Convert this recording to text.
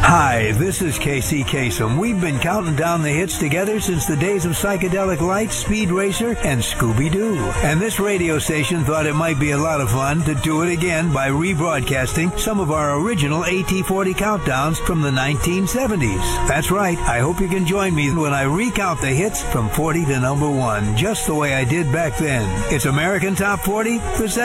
Hi, this is Casey Kasem. We've been counting down the hits together since the days of Psychedelic Lights, Speed Racer, and Scooby-Doo. And this radio station thought it might be a lot of fun to do it again by rebroadcasting some of our original AT40 countdowns from the 1970s. That's right. I hope you can join me when I recount the hits from 40 to number 1, just the way I did back then. It's American Top 40, the